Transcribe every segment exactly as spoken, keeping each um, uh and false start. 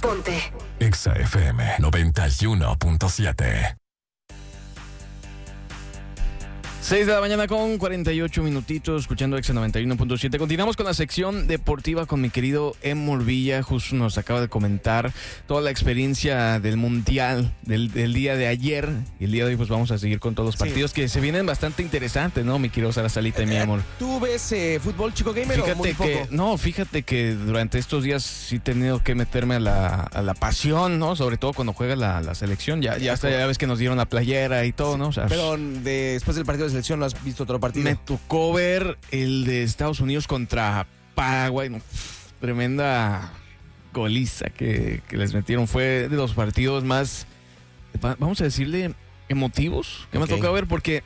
Ponte Exa F M noventa y uno punto siete. seis de la mañana con cuarenta y ocho minutitos, escuchando Exa noventa y uno punto siete. Continuamos con la sección deportiva con mi querido Emor Villa. Justo nos acaba de comentar toda la experiencia del Mundial del, del día de ayer. Y el día de hoy pues vamos a seguir con todos los partidos sí. que se vienen bastante interesantes, ¿no, mi querido Sarasalita y mi amor? ¿Tú ves eh, fútbol, Chico Gamer, fíjate o muy poco? Que, no, fíjate que durante estos días sí he tenido que meterme a la, a la pasión, ¿no? Sobre todo cuando juega la, la selección. Ya, ya hasta ya ves que nos dieron la playera y todo, ¿no? O sea, pero de, después del partido de selección, ¿no has visto otro partido? Me tocó ver el de Estados Unidos contra Paraguay. No, tremenda goliza que, que les metieron. Fue de los partidos más, vamos a decirle, emotivos que okay. me tocó ver, porque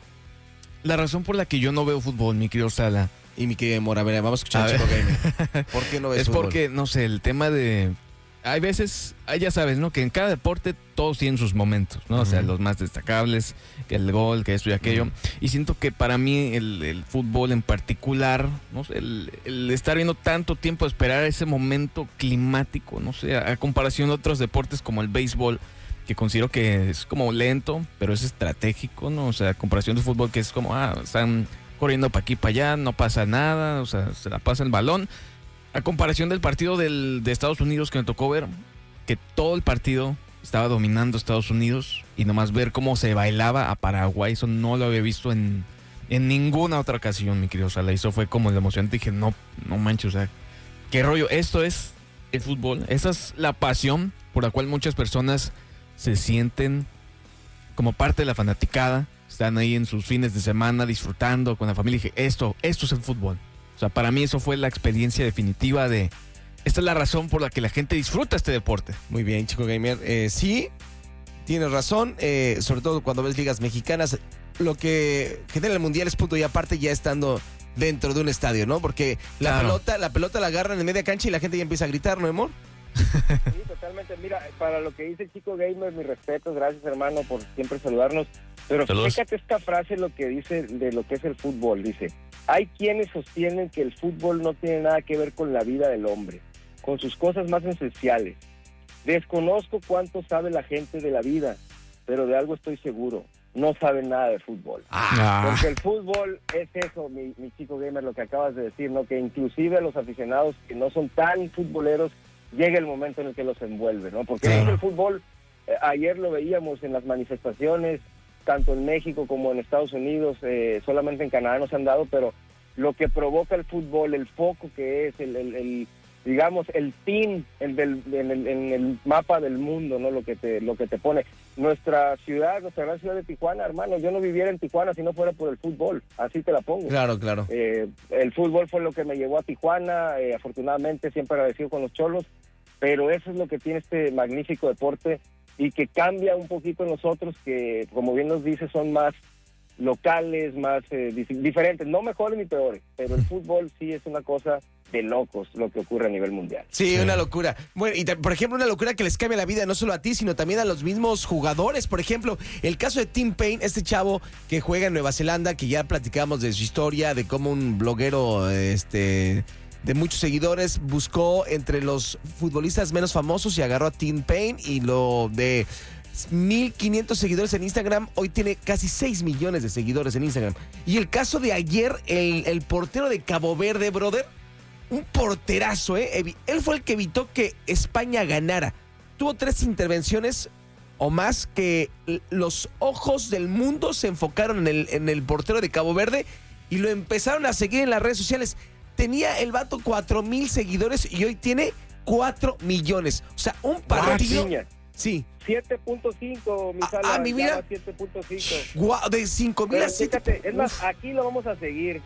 la razón por la que yo no veo fútbol, mi querido Sala y mi querido Mora, vamos a escuchar a Chico Gamer. ¿Por qué no ves es fútbol? Porque, no sé, el tema de... Hay veces, ya sabes, ¿no? Que en cada deporte todos tienen sus momentos, ¿no? Uh-huh. O sea, los más destacables, que el gol, que esto y aquello. Uh-huh. Y siento que para mí el, el fútbol en particular, no sé, el, el estar viendo tanto tiempo, esperar ese momento climático, no sé, a, a comparación de otros deportes como el béisbol, que considero que es como lento, pero es estratégico, ¿no? O sea, a comparación de fútbol que es como, ah, están corriendo para aquí, para allá, no pasa nada, o sea, se la pasa el balón. A comparación del partido del, de Estados Unidos que me tocó ver, que todo el partido estaba dominando Estados Unidos y nomás ver cómo se bailaba a Paraguay, eso no lo había visto en, en ninguna otra ocasión, mi querido Sala. Eso fue como la emoción. Dije, no, no manches, o sea, qué rollo. Esto es el fútbol. Esa es la pasión por la cual muchas personas se sienten como parte de la fanaticada. Están ahí en sus fines de semana disfrutando con la familia. Dije, esto, esto es el fútbol. O sea, para mí eso fue la experiencia definitiva de... Esta es la razón por la que la gente disfruta este deporte. Muy bien, Chico Gamer. Eh, sí, tienes razón. Eh, sobre todo cuando ves ligas mexicanas. Lo que genera el Mundial es punto y aparte ya estando dentro de un estadio, ¿no? Porque la claro. pelota la pelota la agarran en media cancha y la gente ya empieza a gritar, ¿no, amor? Sí, totalmente. Mira, para lo que dice el Chico Gamer, mis respetos. Gracias, hermano, por siempre saludarnos. Pero Saludos. Fíjate esta frase, lo que dice de lo que es el fútbol. Dice... Hay quienes sostienen que el fútbol no tiene nada que ver con la vida del hombre, con sus cosas más esenciales. Desconozco cuánto sabe la gente de la vida, pero de algo estoy seguro, no saben nada de fútbol. Ah. Porque el fútbol es eso, mi, mi Chico Gamer, lo que acabas de decir, ¿no? Que inclusive a los aficionados que no son tan futboleros, llega el momento en el que los envuelve, ¿no? Porque sí. el fútbol, eh, ayer lo veíamos en las manifestaciones, tanto en México como en Estados Unidos, eh, solamente en Canadá no se han dado, pero lo que provoca el fútbol, el foco que es, el, el, el digamos, el pin el del, en, el, en el mapa del mundo, ¿no? Lo que te lo que te pone. Nuestra ciudad, nuestra gran ciudad de Tijuana, hermano, yo no viviera en Tijuana si no fuera por el fútbol, así te la pongo. Claro, claro. Eh, el fútbol fue lo que me llevó a Tijuana, eh, afortunadamente siempre agradecido con los Cholos, pero eso es lo que tiene este magnífico deporte, y que cambia un poquito en nosotros, que como bien nos dice son más locales, más eh, dif- diferentes, no mejores ni peores, pero el fútbol sí es una cosa de locos lo que ocurre a nivel mundial. Sí, sí. Una locura. Bueno, y t- por ejemplo, una locura que les cambia la vida no solo a ti, sino también a los mismos jugadores. Por ejemplo, el caso de Tim Payne, este chavo que juega en Nueva Zelanda, que ya platicamos de su historia, de cómo un bloguero, este... de muchos seguidores, buscó entre los futbolistas menos famosos y agarró a Tim Payne, y lo de mil quinientos seguidores en Instagram, hoy tiene casi seis millones de seguidores en Instagram. Y el caso de ayer, el, el portero de Cabo Verde, brother, un porterazo, ¿eh? Él fue el que evitó que España ganara. Tuvo tres intervenciones o más que los ojos del mundo se enfocaron en el, en el portero de Cabo Verde y lo empezaron a seguir en las redes sociales. Tenía el vato cuatro mil seguidores y hoy tiene cuatro millones. O sea, un partido... Sí. siete punto cinco, mi sala. Ah, mi mira. siete punto cinco. Guau, de cinco mil a siete. Es más, aquí lo vamos a seguir.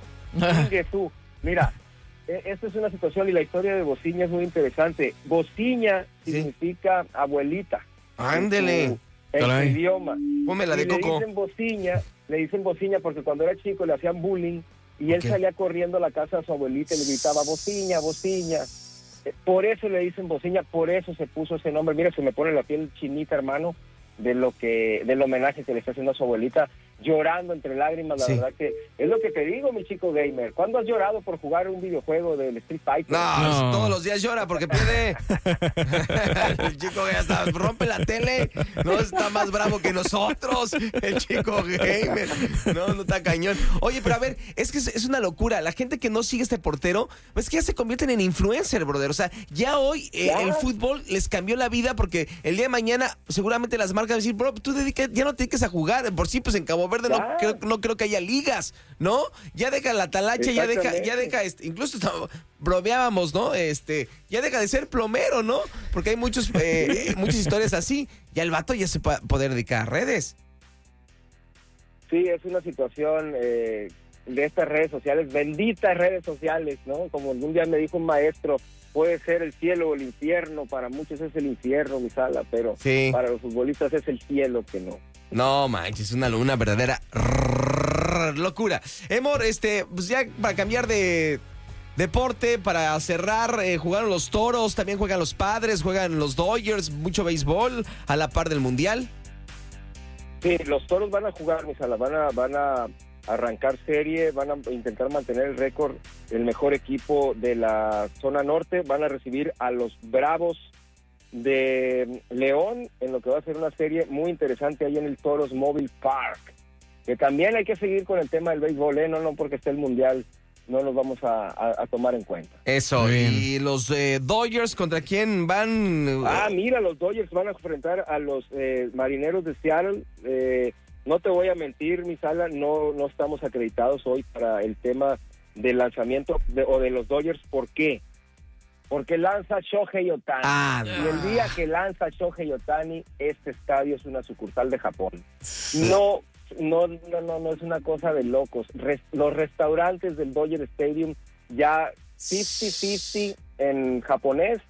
Tú. Mira, esta es una situación y la historia de Bociña es muy interesante. Bociña ¿Sí? significa abuelita. Ándele. En su, en su idioma. Ponme la de y Coco. Le dicen Bociña, le dicen Bociña porque cuando era chico le hacían bullying y él okay. salía corriendo a la casa de su abuelita y le gritaba Bociña, Bociña. Por eso le dicen Bociña, por eso se puso ese nombre. Mira, se me pone la piel chinita, hermano, de lo que, del homenaje que le está haciendo a su abuelita. llorando entre lágrimas, la Sí. verdad que es lo que te digo, mi chico gamer. ¿Cuándo has llorado por jugar un videojuego del Street Fighter? No, No. todos los días llora porque pierde. El chico ya está, rompe la tele, no está más bravo que nosotros, el chico gamer. No, no está cañón. Oye, pero a ver, es que es, es una locura. La gente que no sigue este portero, pues que ya se convierten en influencer, brother. O sea, ya hoy eh, Ya. el fútbol les cambió la vida porque el día de mañana seguramente las marcas van a decir, bro, tú dedica, ya no te dediques a jugar. Por sí, pues en Cabo Verde no Ya. creo, no creo que haya ligas, ¿no? Ya deja la talacha, ya deja, ya Exactamente. deja, este, incluso estamos- bromeábamos, ¿no? Este, ya deja de ser plomero, ¿no? Porque hay muchos, eh, muchas historias así. Ya el vato ya se va a poder dedicar a redes. Sí, es una situación eh, de estas redes sociales, benditas redes sociales, ¿no? Como un día me dijo un maestro, puede ser el cielo o el infierno, para muchos es el infierno, mi sala, pero Sí. para los futbolistas es el cielo que no. No, manches, una, una verdadera locura. Emor, este, pues ya para cambiar de deporte, para cerrar, eh, jugaron los Toros, también juegan los Padres, juegan los Dodgers, mucho béisbol a la par del Mundial. Sí, los Toros van a jugar, mi sala, van a, van a arrancar serie, van a intentar mantener el récord, el mejor equipo de la zona norte, van a recibir a los Bravos de León, en lo que va a ser una serie muy interesante ahí en el Toros Mobile Park, que también hay que seguir con el tema del béisbol, ¿eh? no, no porque esté el Mundial, no los vamos a, a, a tomar en cuenta. Eso, Muy bien. y los eh, Dodgers, ¿contra quién van? Ah, mira, los Dodgers van a enfrentar a los eh, Marineros de Seattle. Eh, no te voy a mentir, mi sala, no, no estamos acreditados hoy para el tema del lanzamiento de, o de los Dodgers. ¿Por qué? Porque lanza Shohei Ohtani. Ah, Y el día que lanza Shohei Ohtani, este estadio es una sucursal de Japón. No, no, no, no, no es una cosa de locos. Res- los restaurantes del Dodger Stadium ya cincuenta cincuenta en japonés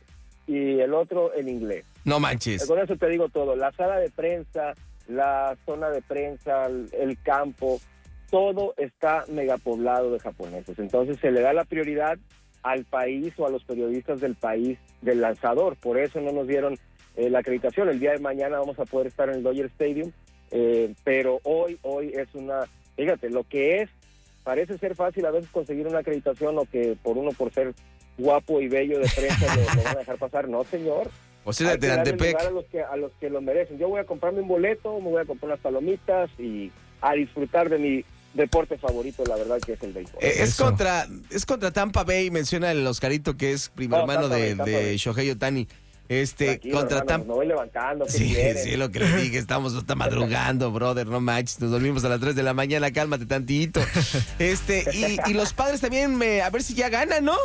y el otro en inglés. no manches. Con eso te digo todo. La sala de prensa, la zona de prensa, el, el campo, todo está megapoblado de japoneses. Entonces se le da la prioridad al país o a los periodistas del país del lanzador. Por eso no nos dieron eh, la acreditación. El día de mañana vamos a poder estar en el Dodger Stadium, eh, pero hoy, hoy es una... Fíjate, lo que es, parece ser fácil a veces conseguir una acreditación o que por uno por ser guapo y bello de prensa lo, lo van a dejar pasar. No, señor. O sea, Hay de que darle Antepec. lugar a los que a los que lo merecen. Yo voy a comprarme un boleto, me voy a comprar unas palomitas y a disfrutar de mi deporte favorito, la verdad que es el béisbol. Eh, es Eso. contra es contra Tampa Bay, menciona el Oscarito que es primo No, hermano Tampa de, Bay, Tampa de Bay. Shohei Ohtani. Este, Tranquilo, contra hermano, Tampa. me voy levantando. ¿qué Sí, quieren? sí, lo que le dije, estamos hasta madrugando, brother, no manches, nos dormimos a las tres de la mañana, cálmate tantito. Este, y, y los Padres también, me, a ver si ya ganan, ¿no?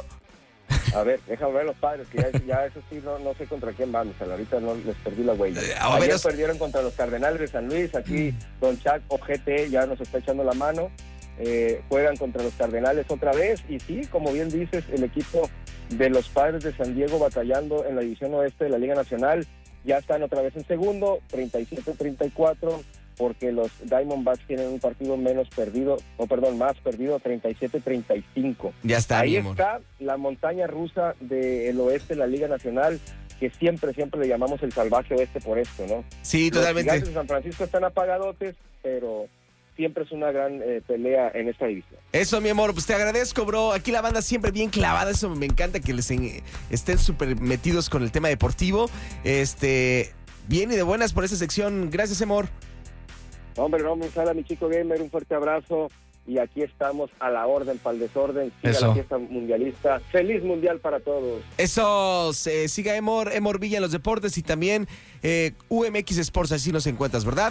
A ver, déjame ver los Padres, que ya, ya eso sí, no, no sé contra quién van, o sea, ahorita no les perdí la huella. Eh, a ver, Ayer es- perdieron contra los Cardenales de San Luis, aquí Don Chuck O G T ya nos está echando la mano, eh, juegan contra los Cardenales otra vez, y sí, como bien dices, el equipo de los Padres de San Diego batallando en la división oeste de la Liga Nacional, ya están otra vez en segundo, treinta y siete a treinta y cuatro, porque los Diamondbacks tienen un partido menos perdido, o perdón, más perdido, treinta y siete a treinta y cinco. Ya está, Ahí mi amor. está la montaña rusa del oeste de la Liga Nacional, que siempre, siempre le llamamos el salvaje oeste por esto, ¿no? Sí, Los totalmente. Gigantes de San Francisco están apagadotes, pero siempre es una gran eh, pelea en esta división. Eso, mi amor, pues te agradezco, bro. Aquí la banda siempre bien clavada, eso me encanta que les en- estén súper metidos con el tema deportivo. Este, bien y de buenas por esa sección. Gracias, amor. No, hombre, no, Sala, mi chico gamer, un fuerte abrazo. Y aquí estamos a la orden, para el desorden. Siga Eso. la fiesta mundialista. ¡Feliz mundial para todos! Eso, se, siga Emor, Emor Villa en los deportes y también eh, U M X Sports, así nos encuentras, ¿verdad?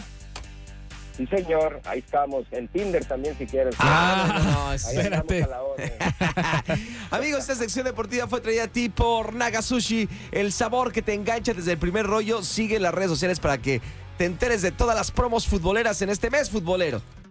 Sí, señor, ahí estamos. En Tinder también, si quieres. Ah, no, Ahí espérate. estamos a la orden. Amigos, esta sección deportiva fue traída a ti por Naga Sushi, el sabor que te engancha desde el primer rollo. Sigue las redes sociales para que te enteres de todas las promos futboleras en este mes futbolero.